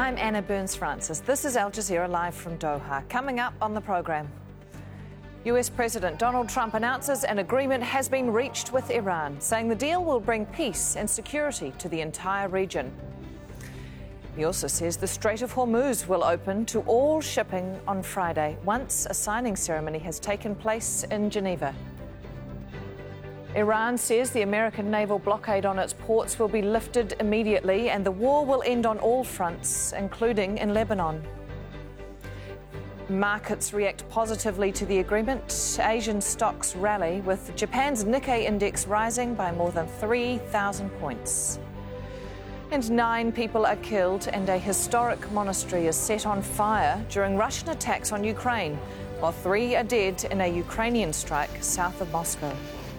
I'm Anna Burns-Francis. This is Al Jazeera live from Doha. Coming up on the programme, US President Donald Trump announces an agreement has been reached with Iran, saying the deal will bring peace and security to the entire region. He also says the Strait of Hormuz will open to all shipping on Friday, once a signing ceremony has taken place in Geneva. Iran says the American naval blockade on its ports will be lifted immediately and the war will end on all fronts, including in Lebanon. Markets react positively to the agreement. Asian stocks rally, with Japan's Nikkei index rising by more than 3,000 points. And 9 people are killed and a historic monastery is set on fire during Russian attacks on Ukraine, while 3 are dead in a Ukrainian strike south of Moscow.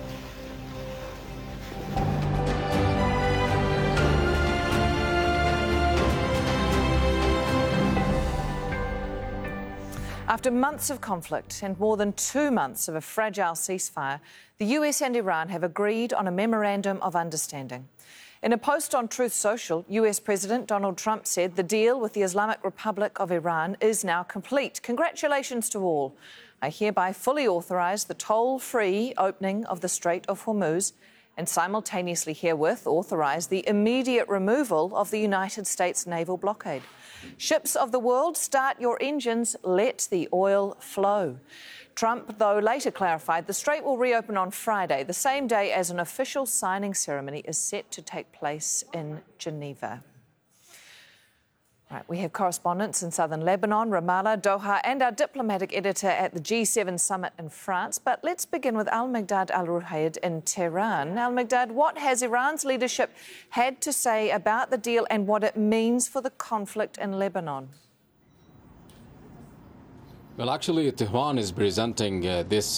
After months of conflict and more than 2 months of a fragile ceasefire, the US and Iran have agreed on a memorandum of understanding. In a post on Truth Social, US President Donald Trump said the deal with the Islamic Republic of Iran is now complete. Congratulations to all. I hereby fully authorise the toll-free opening of the Strait of Hormuz and simultaneously herewith authorise the immediate removal of the United States naval blockade. Ships of the world, start your engines, let the oil flow. Trump, though, later clarified the strait will reopen on Friday, the same day as an official signing ceremony is set to take place in Geneva. Right, we have correspondents in southern Lebanon, Ramallah, Doha, and our diplomatic editor at the G7 summit in France. But let's begin with Al-Miqdad Al-Ruhayd in Tehran. Al-Miqdad, what has Iran's leadership had to say about the deal and what it means for the conflict in Lebanon? Well, actually, Tehran is presenting this